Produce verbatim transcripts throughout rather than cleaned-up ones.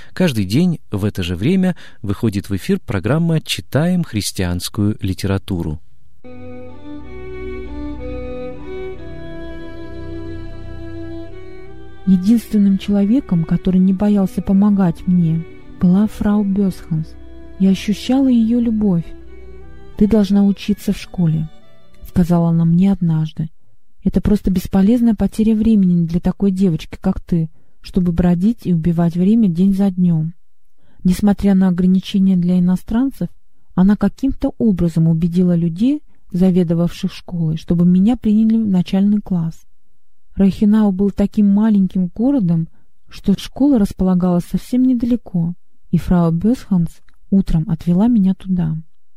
Каждый день в это же время выходит в эфир программа «Читаем христианскую литературу». Единственным человеком, который не боялся помогать мне, была фрау Бёсханс. Я ощущала ее любовь. «Ты должна учиться в школе», — сказала она мне однажды. «Это просто бесполезная потеря времени для такой девочки, как ты, чтобы бродить и убивать время день за днем». Несмотря на ограничения для иностранцев, она каким-то образом убедила людей, заведовавших школой, чтобы меня приняли в начальный класс. Рейхенау был таким маленьким городом, что школа располагалась совсем недалеко, и фрау Бёсханс утром отвела меня туда.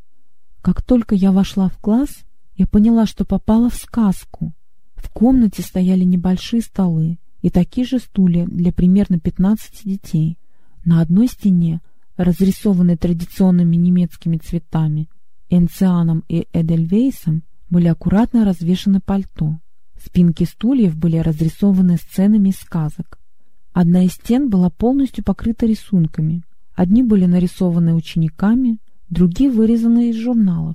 Как только я вошла в класс, я поняла, что попала в сказку. В комнате стояли небольшие столы и такие же стулья для примерно пятнадцати детей. На одной стене, разрисованной традиционными немецкими цветами, энцианом и эдельвейсом, были аккуратно развешаны пальто. Спинки стульев были разрисованы сценами из сказок. Одна из стен была полностью покрыта рисунками. Одни были нарисованы учениками, другие вырезаны из журналов.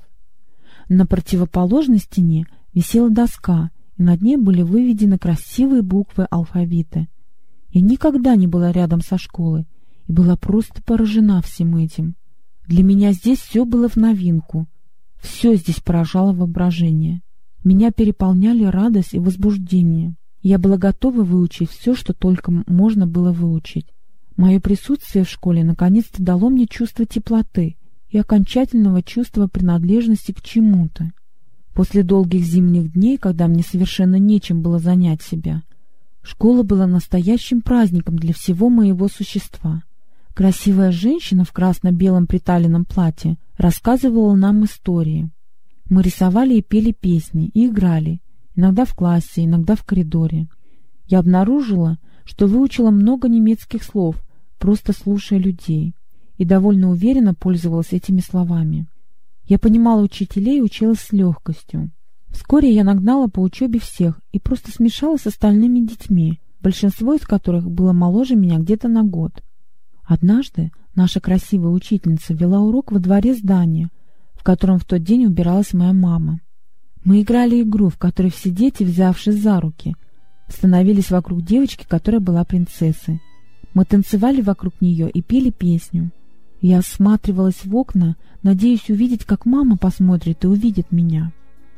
На противоположной стене висела доска, и над ней были выведены красивые буквы алфавита. Я никогда не была рядом со школой и была просто поражена всем этим. Для меня здесь все было в новинку. Все здесь поражало воображение. Меня переполняли радость и возбуждение. Я была готова выучить все, что только можно было выучить. Мое присутствие в школе наконец-то дало мне чувство теплоты и окончательного чувства принадлежности к чему-то. После долгих зимних дней, когда мне совершенно нечем было занять себя, школа была настоящим праздником для всего моего существа. Красивая женщина в красно-белом приталенном платье рассказывала нам истории. Мы рисовали и пели песни, и играли, иногда в классе, иногда в коридоре. Я обнаружила, что выучила много немецких слов, просто слушая людей, и довольно уверенно пользовалась этими словами. Я понимала учителей и училась с легкостью. Вскоре я нагнала по учебе всех и просто смешалась с остальными детьми, большинство из которых было моложе меня где-то на год. Однажды наша красивая учительница вела урок во дворе здания, в котором в тот день убиралась моя мама. Мы играли игру, в которой все дети, взявшись за руки, становились вокруг девочки, которая была принцессой. Мы танцевали вокруг нее и пели песню. Я осматривалась в окна, надеясь увидеть, как мама посмотрит и увидит меня.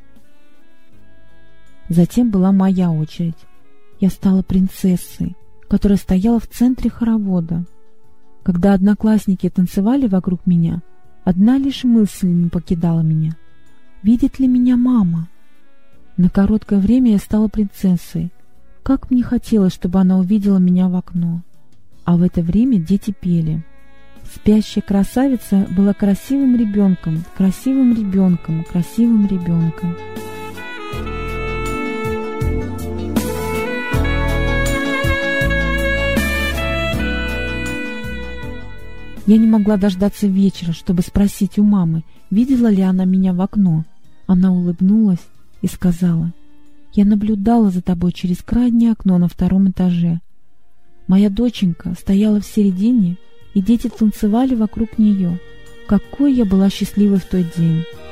Затем была моя очередь. Я стала принцессой, которая стояла в центре хоровода. Когда одноклассники танцевали вокруг меня, одна лишь мысль не покидала меня. Видит ли меня мама? На короткое время я стала принцессой. Как мне хотелось, чтобы она увидела меня в окно. А в это время дети пели. Спящая красавица была красивым ребенком, красивым ребенком, красивым ребенком. Я не могла дождаться вечера, чтобы спросить у мамы, видела ли она меня в окно. Она улыбнулась и сказала: «Я наблюдала за тобой через крайнее окно на втором этаже. Моя доченька стояла в середине, и дети танцевали вокруг нее. Какой я была счастливой в тот день!